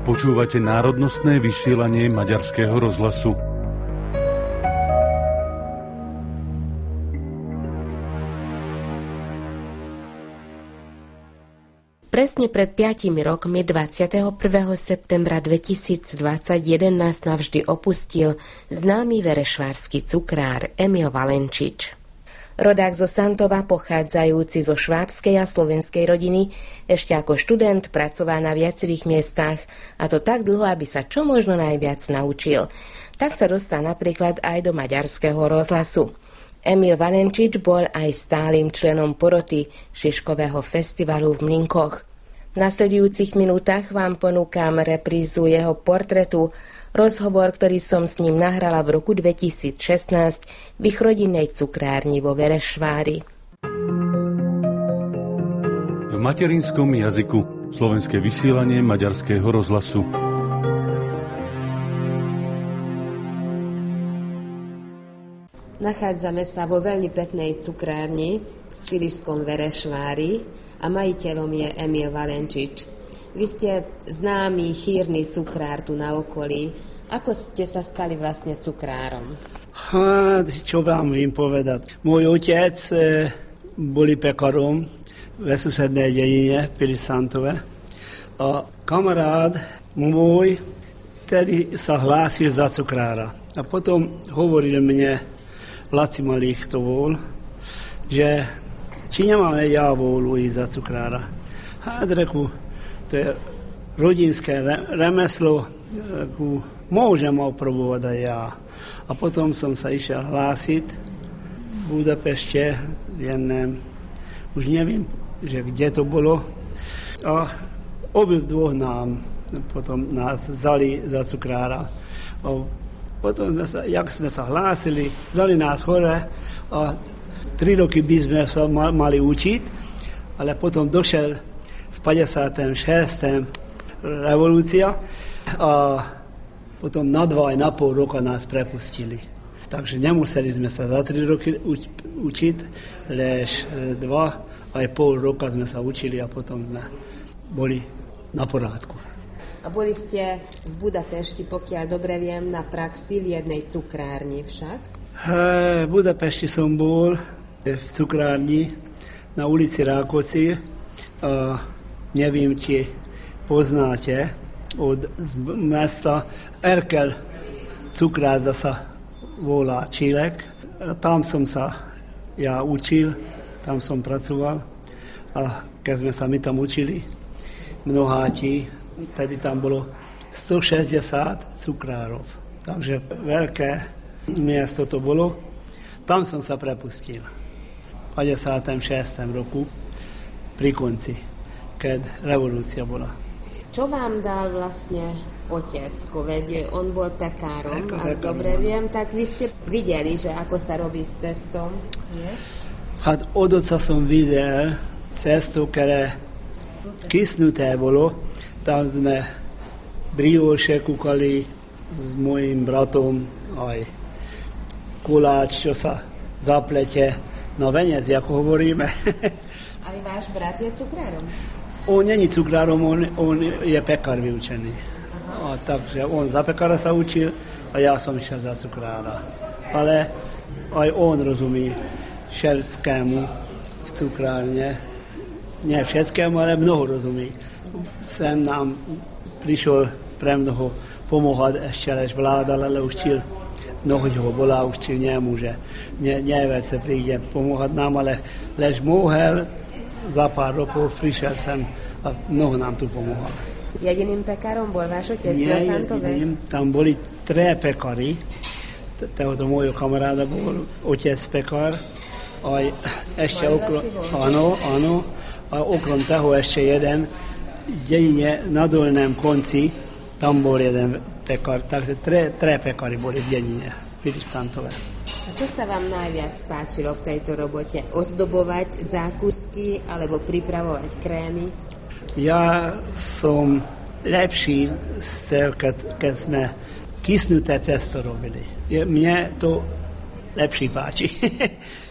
Počúvate národnostné vysielanie Maďarského rozhlasu. Presne pred 5 rokmi, 21. septembra 2021, nás navždy opustil známy verešvársky cukrár Emil Valenčič. Rodák zo Santova, pochádzajúci zo švábskej a slovenskej rodiny, ešte ako študent pracoval na viacerých miestach, a to tak dlho, aby sa čo možno najviac naučil. Tak sa dostal napríklad aj do Maďarského rozhlasu. Emil Valenčič bol aj stálym členom poroty Šiškového festivalu v Mlynkoch. V nasledujúcich minútach vám ponúkam reprízu jeho portretu, rozhovor, ktorý som s ním nahrala v roku 2016 v ich rodinnej cukrárni vo Verešvári. V materinskom jazyku slovenské vysielanie Maďarského rozhlasu. Nachádzame sa vo veľmi peknej cukrárni v Piliskom Verešvári a majiteľom je Emil Valenčič. Vy ste známy, chýrny cukrár tu na okolí. Ako ste sa stali vlastne cukrárom? Čo vám vím povedať? Môj otec boli pekarom ve susednej dedine Pilisantove a kamarád môj tedy sa hlásil za cukrára. A potom hovoril mne, Laci Malých to bol, že či nemáme ja vôľu ísť za cukrára. Reku, to je rodinské remeslo, reku, môžem opробovať aj ja. A potom som sa išiel hlásiť v Budapešte, už neviem, že kde to bolo. A obidvoch nám potom nás vzali za cukrára. A potom, jak sme sa hlásili, vzali nás hore a 3 roky by sme sa mali učiť, ale potom došel v 56. revolúcia a potom na 2,5 roka nás prepustili. Takže nemuseli sme sa za 3 roky učiť, lež 2,5 roka sme sa učili a potom sme boli na porádku. A boli ste v Budapešti, pokiaľ dobre viem, na praxi v jednej cukrárni však? V Budapešti som bol v cukrárni na ulici Rákoci. Neviem, či poznáte od mesta Erkel cukrár sa volá Čílek. Tam som sa ja učil, tam som pracoval a keď sme sa my tam učili, mnoháti, tedy tam bolo 160 cukrárov. Takže veľké miesto to bolo. Tam som sa prepustil. V 56. roku pri konci, keď revolúcia bola. Čo vám dal vlastne otecko? Veď on bol pekárom, ak dobre viem, tak vy ste videli, že ako sa robí s cestom, nie? Od oca som videl cesto, ktoré kysnuté bolo. Tam sme brioše kúkali s mojím bratom, aj koláč, čo sa zaplete na venec, ako hovoríme. Aj váš brat je cukrárom? On není cukrárom, on je pekár vyučený. Takže on za pekára sa učil a ja som išiel za cukrára. Ale aj on rozumí všetkému v cukrárne. Nie všetkému, ale mnoho rozumí. Sem nám prišiel pre mnoho pomohať ešte, lež vládal, ale učil. Mnoho ho bola, učil nemôže. Neveď sa príde pomohať nám, ale lež mohel, za pár rokov prišiel sem a mnoho nám tu pomohol. Jediným pekárom bol váš otec na Santove? Tam boli 3 pekári. Tohoto môjho kamaráda bol otec pekár. Aj ešte áno. A okrom toho ešte jeden v dedine na dolném konci, tam bol jeden pekár. Takže 3 pekári boli v dedine, v Santove. A čo sa vám najviac páčilo v tejto robote? Ozdobovať zákusky alebo pripravovať krémy? Ja som lepší, keď sme kysnuté cesto robili. Mne to lepší páči.